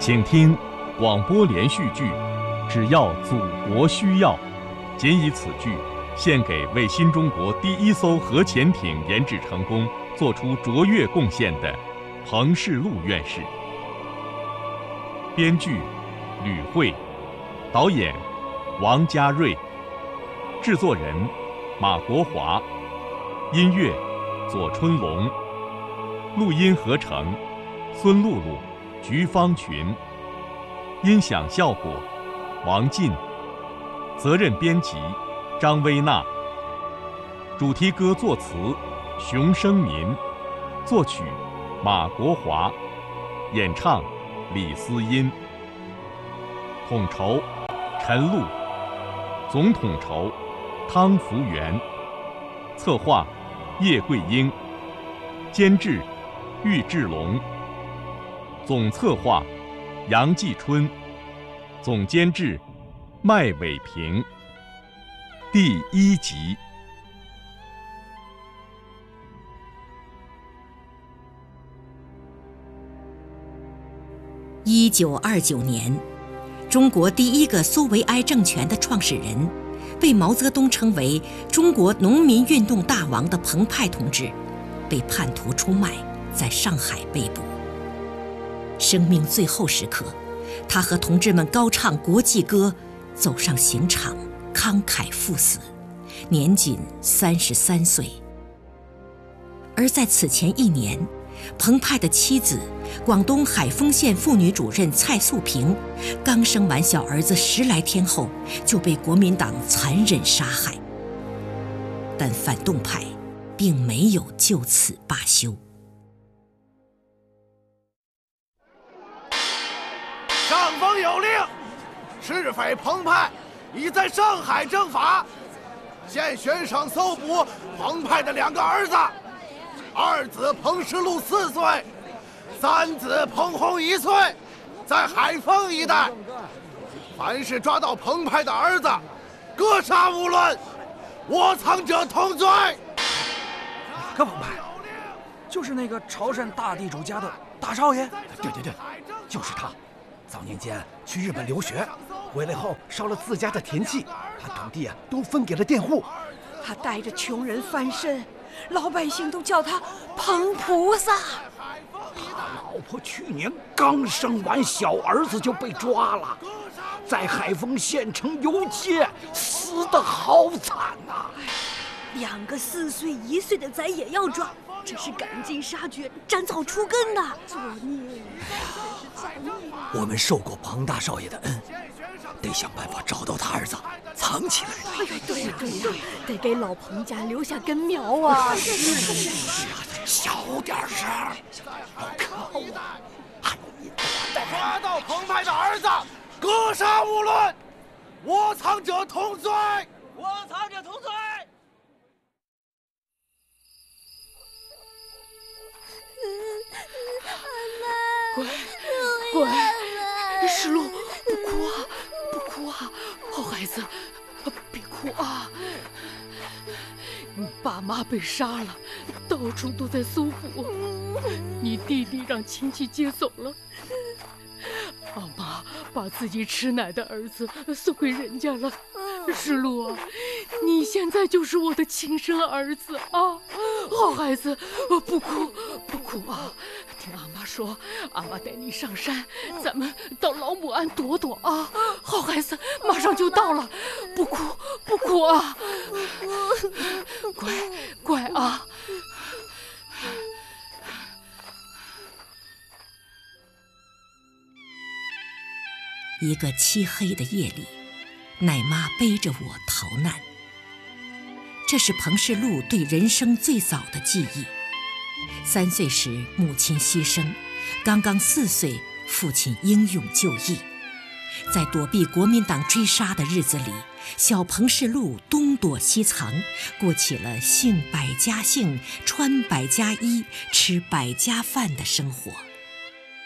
请听广播连续剧《只要祖国需要》，仅以此剧献给为新中国第一艘核潜艇研制成功做出卓越贡献的彭世禄院士。编剧吕慧，导演王家瑞，制作人马国华，音乐左春龙，录音合成孙露露、菊芳群，音响效果王进，责任编辑张薇娜，主题歌作词熊生民，作曲马国华，演唱李思音，统筹陈露，总统筹汤福元，策划叶桂英，监制郁志龙，总策划杨继春，总监制麦伟平。第1集。 1929年，中国第一个苏维埃政权的创始人，被毛泽东称为中国农民运动大王的彭湃同志，被叛徒出卖，在上海被捕。生命最后时刻，他和同志们高唱国际歌，走上刑场，慷慨赴死，年仅33岁。而在此前1年，彭湃的妻子广东海丰县妇女主任蔡素萍，刚生完小儿子10来天后，就被国民党残忍杀害。但反动派并没有就此罢休。 上峰有令，赤匪彭湃已在上海正法，现悬赏搜捕彭湃的2个儿子，二子彭世禄4岁，三子彭洪1岁，在海丰一带。凡是抓到彭湃的儿子，格杀勿论，窝藏者同罪。 哪个彭湃？就是那个潮汕大地主家的大少爷？ 对，就是他。早年间去日本留学，回来后烧了自家的田契，把土地都分给了佃户。 他带着穷人翻身，老百姓都叫他彭菩萨。 他老婆去年刚生完小儿子就被抓了，在海丰县城游街，死得好惨呐 ！2个4岁1岁的崽也要抓，这是赶尽杀绝，斩草除根呐！作孽！ 我们受过彭大少爷的恩，得想办法找到他儿子，藏起来。 对呀，得给老彭家留下根苗啊！ 小点声，好可恶！还有你， 抓到彭湃的儿子，格杀勿论，窝藏者同罪。 乖，石路，不哭啊，好孩子，别哭啊！你爸妈被杀了，到处都在搜捕，你弟弟让亲戚接走了，阿妈把自己吃奶的儿子送给人家了。石路啊，你现在就是我的亲生儿子啊！好孩子，不哭啊！听阿妈说，阿妈带你上山，咱们到老母庵躲躲啊！好孩子，马上就到了，不哭啊！乖啊！ 一个漆黑的夜里，奶妈背着我逃难。这是彭世禄对人生最早的记忆。3岁时母亲牺牲，刚刚4岁父亲英勇就义。在躲避国民党追杀的日子里，小彭世禄东躲西藏，过起了姓百家姓、穿百家衣、吃百家饭的生活。